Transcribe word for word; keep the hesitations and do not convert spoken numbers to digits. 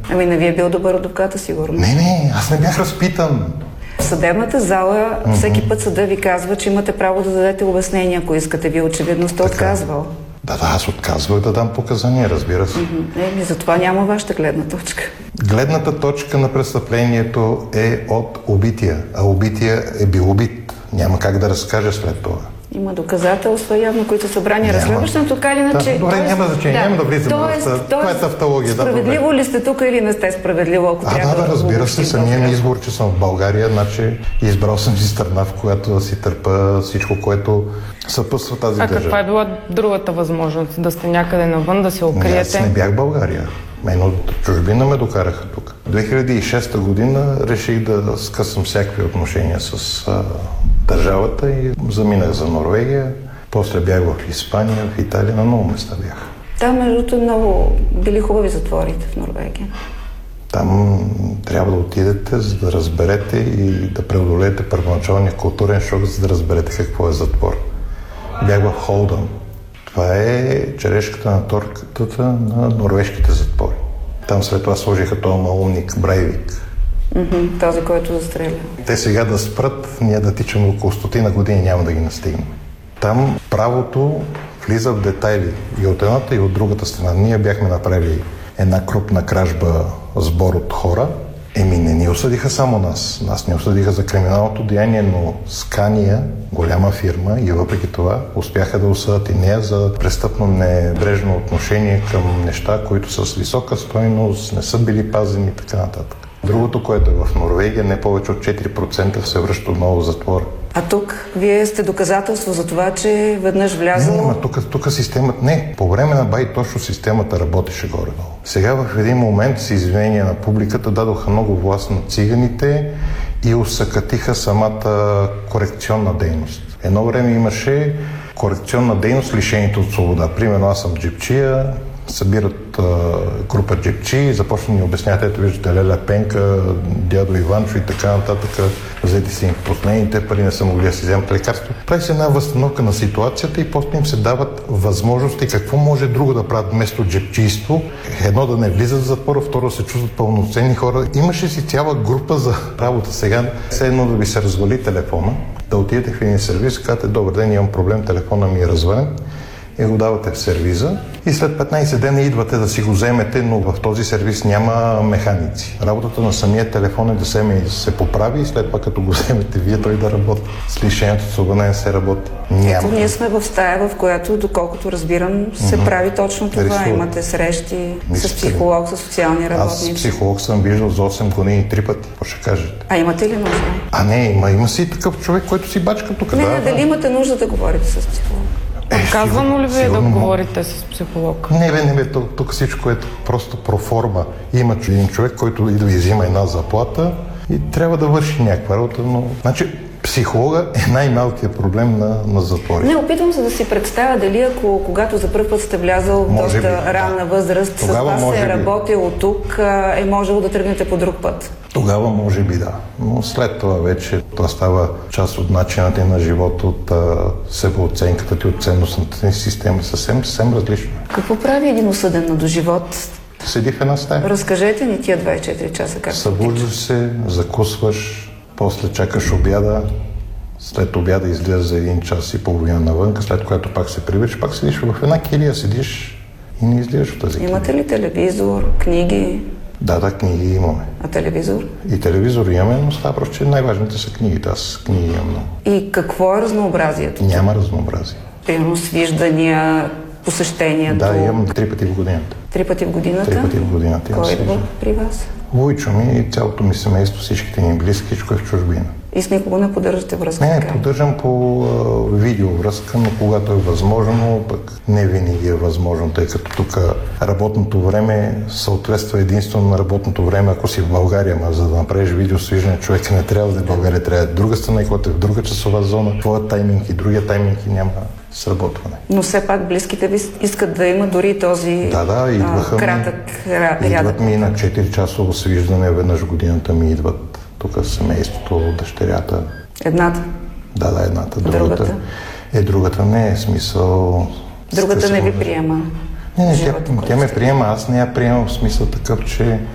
Ами не ви е бил добър адвоката, сигурно. Не, не, аз не бях разпитан. В съдебната зала mm-hmm. всеки път съда ви казва, че имате право да дадете обяснение, ако искате. Вие очевидно сте отказвал. Да, да, аз отказвах да дам показания, разбира се. Mm-hmm. Еми, затова няма вашата гледна точка. Гледната точка на престъплението е от убития, а убития е бил убит. Няма как да разкаже след това. Има доказателства, явно, които са събрани разследващото, така или иначе. Да, добре, тоест, няма значение, да, няма да влизаме в това е тавтология. Справедливо да, ли сте тук или не сте справедливо, ако а, трябва да, да, да разбира се, самия ми избор, че съм в България, значи избрал съм си страна, в която да си търпа всичко, което съпътства тази а държава. А каква е била другата възможност? Да сте някъде навън, да се укриете? Аз не бях в България. Мен от чужбина ме докараха тук. две хиляди и шеста година реших да скъсам всякакви отношения с а, държавата и заминах за Норвегия. После бях в Испания, в Италия, на много места бях. Там, между другото, много били хубави затворите в Норвегия. Там трябва да отидете, за да разберете и да преодолеете първоначалния културен шок, за да разберете какво е затвор. Бях в Холдън. Това е черешката на тортата на норвежките затвори. Там след това сложиха този малумник Брейвик. Mm-hmm, този, който застреля. Те сега да спрат, ние да тичаме около стотина години, няма да ги настигнем. Там правото влиза в детайли и от едната, и от другата страна. Ние бяхме направили една крупна кражба, сбор от хора. Еми не ни осъдиха само нас. Нас ни осъдиха за криминалното деяние, но Скания, голяма фирма, и въпреки това успяха да осъдят и нея за престъпно небрежно отношение към неща, които с висока стойност не са били пазени и така нататък. Другото, което е в Норвегия, не повече от четири процента се връща отново в затвора. А тук вие сте доказателство за това, че веднъж влязъл... Не, не, тук, тук системата... Не, по време на Бай точно системата работеше горе-долу. Сега в един момент с извинение на публиката дадоха много власт на циганите и усъкатиха самата корекционна дейност. Едно време имаше корекционна дейност, лишението от свобода. Примерно аз съм джипчия, събират а, група джипчи, започна да ни обясняват, ето виждате Леля Пенка, дядо Иванчо и така нататък, взети си им последните пари, не са могли да си вземат лекарство. Прави се една възстановка на ситуацията и после им се дават възможности какво може друго да правят вместо джипчийство. Едно да не влизат в затвора, второ да се чувстват пълноценни хора. Имаше си цяла група за работа. Сега все едно да ви се развали телефона, да отидете в един сервис, казвате, добър ден, имам проблем, телефона ми е развален, и го давате в сервиза и след петнайсет дена идвате да си го вземете, но в този сервис няма механици. Работата на самия телефон е да се, да се поправи и след това като го вземете вие, той да работи. С лишението от свобода не се работи. Няма. Ето, ние сме в стая, в която, доколкото разбирам, се mm-hmm. прави точно това. Рисува. Имате срещи Мисля, с психолог, с социални работници. Аз психолог съм виждал за осем години три пъти. Какво ще кажете? А имате ли нужда? А не, има, има си такъв човек, който си бачка тук. Не, да, не, да. дали имате нужда да говорите с психолог? Отказвано ли ви е да говорите с психолог? Не, бе, не, бе, тук, тук всичко е просто проформа. Има един човек, който идва и взима една заплата и трябва да върши някаква работа, но... Значи, психолога е най-малкият проблем на, на затвори. Не, опитвам се да си представя дали ако, когато за първ път сте влязъл в доста би, ранна да. възраст, Тогава с вас се е работил от тук, е можело да тръгнете по друг път. Тогава може би да, но след това вече това става част от начина ти на живот, от а, себеоценката ти, от ценностната ти система, съвсем, съвсем различно. Какво прави един осъден на доживот? Седи в една стая. Разкажете ни тия двайсет и четири часа как събуждаш се, закусваш, после чакаш обяда, след обяда излизаш за един час и половина навънка, след което пак се прибираш, пак седиш в една килия, седиш и не излизаш от тази килия. Имате ли телевизор, книги? Да, да, книги имаме. А телевизор? И телевизор имаме, но става просто, че най-важните са книгите. Аз книги имам много. И какво е разнообразието? Няма разнообразие. Примерно свиждания, посещението? Да, имам три пъти в годината. Три пъти в годината? Три пъти в годината. Кой идва при вас? Войчо ми и цялото ми семейство, всичките ни близки, всичко е в чужбина. И с никого не поддържате връзка? Не, не поддържам по а, видеовръзка, но когато е възможно, пък не винаги е възможно, тъй като тук работното време съответства единствено на работното време, ако си в България, ма за да направиш видеосвиждане, човека не трябва да е в България, трябва да е друга страна, и когато е в друга часова зона, твоя тайминг и другия тайминг и няма сработване. Но все пак близките ви искат да има дори този да, да, идваха а, кратък рядък. Идват ми на четири часово свиждане, веднъж годината ми идват тук семейството, дъщерята. Едната? Да, да, едната. Другата? Другата е, другата не е смисъл... Другата не ви приема? Не, не, тя, тя ме приема, аз не я приемам в смисъл такъв, че